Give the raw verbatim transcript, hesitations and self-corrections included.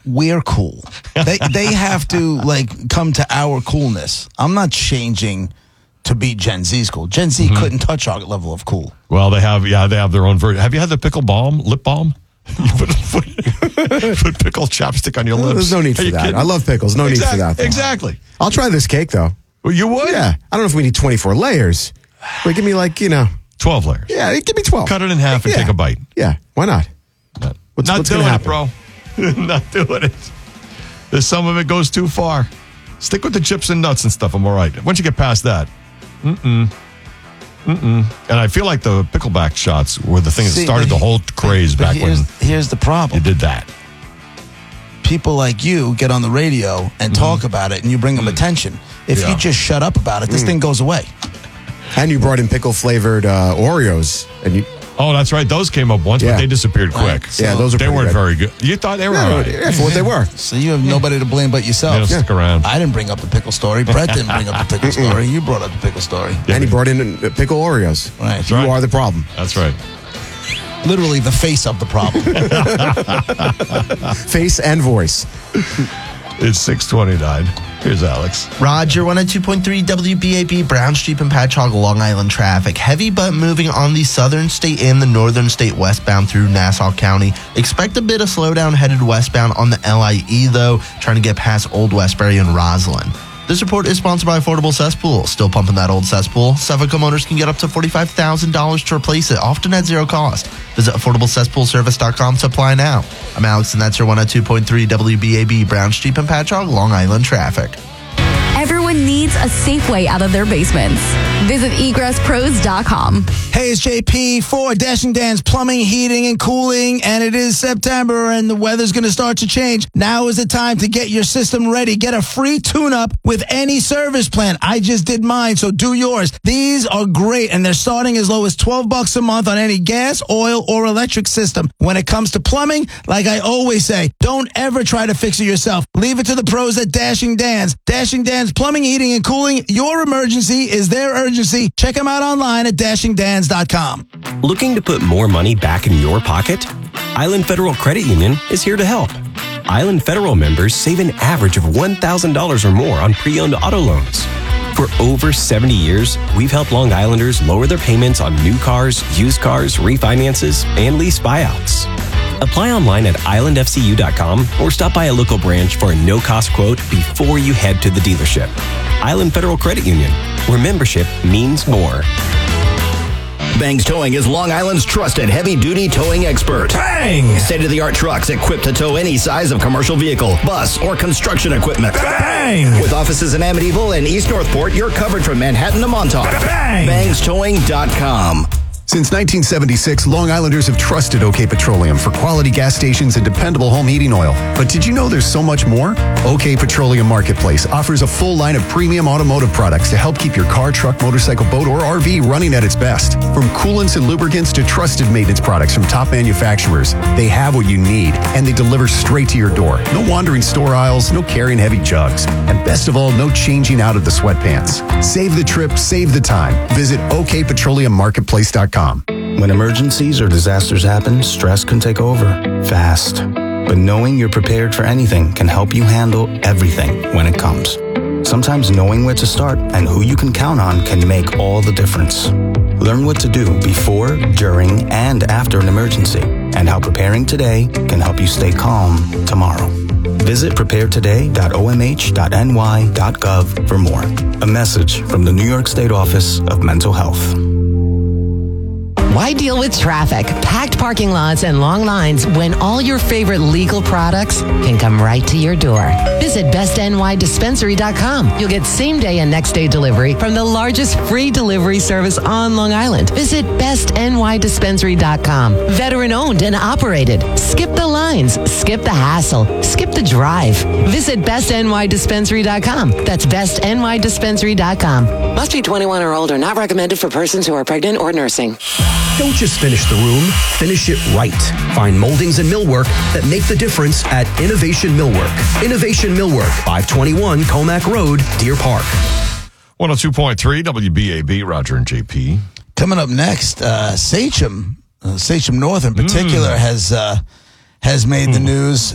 we're cool. They they have to like come to our coolness. I'm not changing to be Gen Z's cool. Gen Z mm-hmm. couldn't touch our level of cool. Well, they have, yeah, they have their own version. Have you had the pickle balm, lip balm? You put, put, put pickle chapstick on your lips. There's no need for that. Kidding? I love pickles. No exactly, need for that. Though. Exactly. I'll try this cake, though. Well, you would? Yeah. I don't know if we need twenty-four layers. But give me like, you know. twelve layers. Yeah, give me twelve. Cut it in half and yeah. take a bite. Yeah, why not? Not, what's, not what's doing gonna it, bro. Not doing it. There's some of it goes too far. Stick with the chips and nuts and stuff. I'm all right. Once you get past that, mm-mm. Mm-mm. And I feel like the pickleback shots were the thing that See, started the whole craze back here's, when here's the problem. You did that. People like you get on the radio and mm-hmm. talk about it, and you bring them mm-hmm. attention. If yeah. you just shut up about it, this mm. thing goes away. And you brought in pickle-flavored uh, Oreos. and you. Oh, that's right. Those came up once, yeah. but they disappeared quick. Right. So yeah, those are They weren't good. very good. You thought they were yeah, all right. Yeah, for what they were. So you have nobody to blame but yourself. They don't stick around. I didn't bring up the pickle story. Brett didn't bring up the pickle story. You brought up the pickle story. Yeah, and he brought in uh, pickle Oreos. Right. That's you right. are the problem. That's right. Literally the face of the problem. Face and voice. It's six twenty-nine. Here's Alex. Roger, one oh two point three W B A B, Brown Street and Patchogue, Long Island traffic. Heavy but moving on the southern state and the northern state westbound through Nassau County. Expect a bit of slowdown headed westbound on the L I E, though, trying to get past Old Westbury and Roslyn. This report is sponsored by Affordable Cesspool. Still pumping that old cesspool? Suffolk homeowners can get up to forty-five thousand dollars to replace it, often at zero cost. Visit affordable cesspool service dot com to apply now. I'm Alex, and that's your one oh two point three W B A B, Brown Street and Patchogue, Long Island traffic. Everyone needs a safe way out of their basements. Visit egress pros dot com. Hey, it's J P for Dashing Dan's Plumbing, Heating, and Cooling, and it is September, and the weather's going to start to change. Now is the time to get your system ready. Get a free tune-up with any service plan. I just did mine, so do yours. These are great, and they're starting as low as twelve bucks a month on any gas, oil, or electric system. When it comes to plumbing, like I always say, don't ever try to fix it yourself. Leave it to the pros at Dashing Dan's. Dashing Dan's Plumbing, Heating, and Cooling. Your emergency is their urgency. Check them out online at dashing dans dot com. Looking to put more money back in your pocket? Island Federal Credit Union is here to help. Island Federal members save an average of one thousand dollars or more on pre-owned auto loans. For over seventy years, we've helped Long Islanders lower their payments on new cars, used cars, refinances, and lease buyouts. Apply online at island f c u dot com or stop by a local branch for a no-cost quote before you head to the dealership. Island Federal Credit Union, where membership means more. Bangs Towing is Long Island's trusted heavy-duty towing expert. Bang! State-of-the-art trucks equipped to tow any size of commercial vehicle, bus, or construction equipment. Bang! With offices in Amityville and East Northport, you're covered from Manhattan to Montauk. Bang! bangs towing dot com. Since nineteen seventy-six, Long Islanders have trusted OK Petroleum for quality gas stations and dependable home heating oil. But did you know there's so much more? OK Petroleum Marketplace offers a full line of premium automotive products to help keep your car, truck, motorcycle, boat, or R V running at its best. From coolants and lubricants to trusted maintenance products from top manufacturers, they have what you need, and they deliver straight to your door. No wandering store aisles, no carrying heavy jugs, and best of all, no changing out of the sweatpants. Save the trip, save the time. Visit OK Petroleum Marketplace dot com. When emergencies or disasters happen, stress can take over fast. But knowing you're prepared for anything can help you handle everything when it comes. Sometimes knowing where to start and who you can count on can make all the difference. Learn what to do before, during, and after an emergency, and how preparing today can help you stay calm tomorrow. Visit prepare today dot o m h dot n y dot gov for more. A message from the New York State Office of Mental Health. Why deal with traffic, packed parking lots, and long lines when all your favorite legal products can come right to your door? Visit best n y dispensary dot com. You'll get same-day and next-day delivery from the largest free delivery service on Long Island. Visit best n y dispensary dot com. Veteran-owned and operated. Skip the lines. Skip the hassle. Skip the drive. Visit best n y dispensary dot com. That's best n y dispensary dot com. Must be twenty-one or older. Not recommended for persons who are pregnant or nursing. Don't just finish the room, finish it right. Find moldings and millwork that make the difference at Innovation Millwork. Innovation Millwork, five twenty-one Comac Road, Deer Park. one oh two point three W B A B, Roger and J P. Coming up next, uh, Sachem, uh, Sachem North in particular, mm. has uh, has made mm. the news.